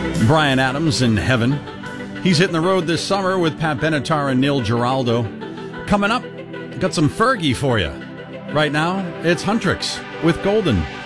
Bryan Adams in Heaven. He's hitting the road this summer with Pat Benatar and Neil Giraldo. Coming up, got some Fergie for you. Right now, it's Huntrix with Golden.